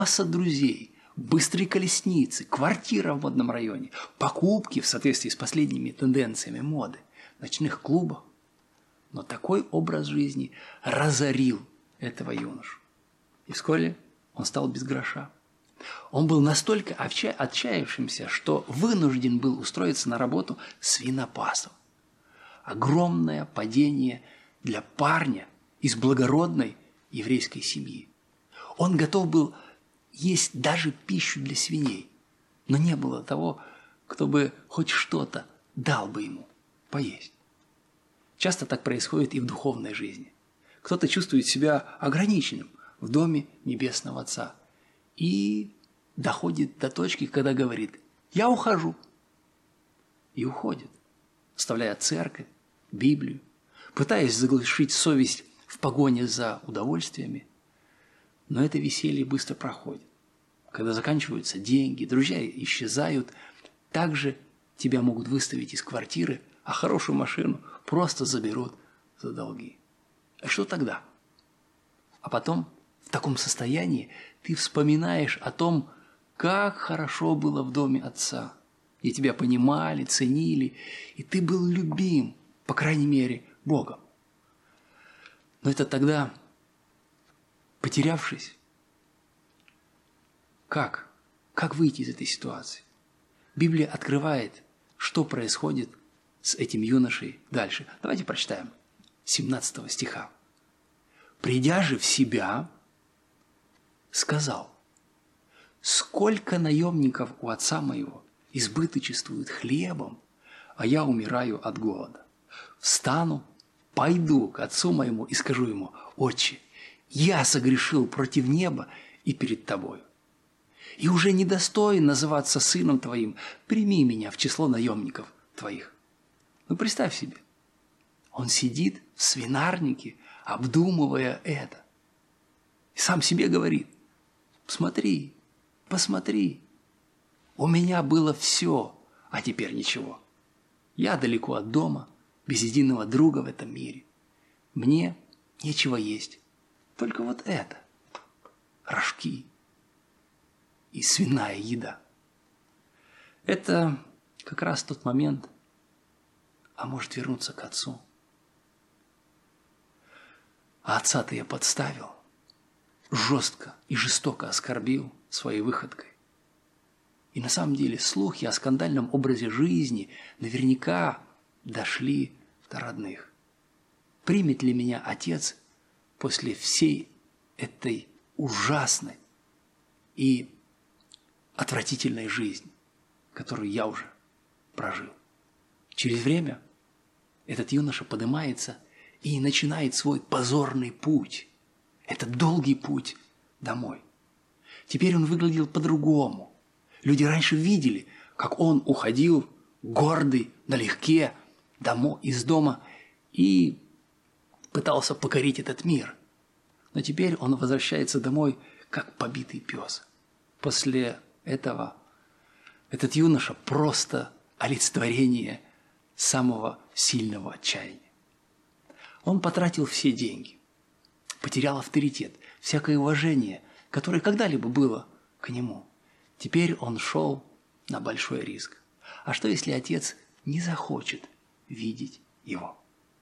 масса друзей, быстрые колесницы, квартира в модном районе, покупки в соответствии с последними тенденциями моды, ночных клубах. Но такой образ жизни разорил этого юношу. И вскоре он стал без гроша. Он был настолько отчаявшимся, что вынужден был устроиться на работу свинопасом. Огромное падение для парня из благородной еврейской семьи. Он готов был есть даже пищу для свиней, но не было того, кто бы хоть что-то дал бы ему поесть. Часто так происходит и в духовной жизни. Кто-то чувствует себя ограниченным в доме Небесного Отца и доходит до точки, когда говорит: «Я ухожу». И уходит, оставляя церковь, Библию, пытаясь заглушить совесть в погоне за удовольствиями. Но это веселье быстро проходит. Когда заканчиваются деньги, друзья исчезают, также тебя могут выставить из квартиры, а хорошую машину просто заберут за долги. А что тогда? А потом в таком состоянии ты вспоминаешь о том, как хорошо было в доме отца, где тебя понимали, ценили, и ты был любим, по крайней мере, Богом. Но это тогда, потерявшись, как выйти из этой ситуации? Библия открывает, что происходит с этим юношей дальше. Давайте прочитаем 17 стиха. «Придя же в себя, сказал: сколько наемников у отца моего избыточествуют хлебом, а я умираю от голода. Встану, пойду к отцу моему и скажу ему: Отче, я согрешил против неба и перед тобою, и уже недостоин называться сыном твоим, прими меня в число наемников твоих». Ну, представь себе, он сидит в свинарнике, обдумывая это, и сам себе говорит: посмотри, у меня было все, а теперь ничего. Я далеко от дома, без единого друга в этом мире. Мне нечего есть, только вот это, рожки и свиная еда. Это как раз тот момент, а может вернуться к отцу. А отца-то я подставил, жестко и жестоко оскорбил своей выходкой. И на самом деле слухи о скандальном образе жизни наверняка дошли до родных. Примет ли меня отец после всей этой ужасной и отвратительной жизни, которую я уже прожил? Через время этот юноша поднимается и начинает свой позорный путь. Это долгий путь домой. Теперь он выглядел по-другому. Люди раньше видели, как он уходил гордый, налегке из дома и пытался покорить этот мир. Но теперь он возвращается домой, как побитый пес. После этого этот юноша просто олицетворение самого сильного отчаяния. Он потратил все деньги, потерял авторитет, всякое уважение, которое когда-либо было к нему. Теперь он шел на большой риск. А что, если отец не захочет видеть его?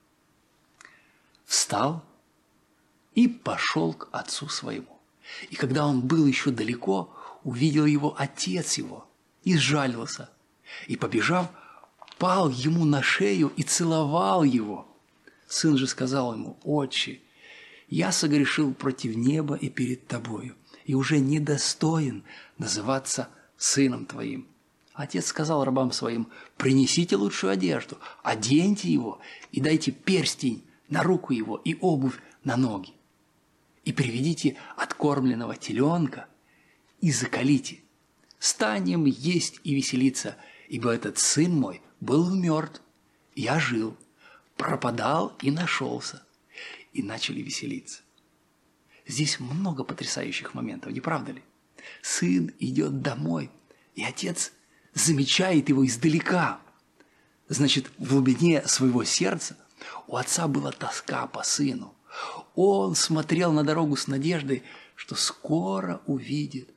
Встал и пошел к отцу своему. И когда он был еще далеко, увидел его отец его и сжалился. И, побежав, пал ему на шею и целовал его. Сын же сказал ему: «Отче, я согрешил против неба и перед тобою, и уже недостоин называться сыном твоим». Отец сказал рабам своим: «Принесите лучшую одежду, оденьте его и дайте перстень на руку его и обувь на ноги. И приведите откормленного теленка и заколите. Станем есть и веселиться, ибо этот сын мой был мертв, я жил, пропадал и нашелся». И начали веселиться. Здесь много потрясающих моментов, не правда ли? Сын идет домой, и отец замечает его издалека. Значит, в глубине своего сердца у отца была тоска по сыну. Он смотрел на дорогу с надеждой, что скоро увидит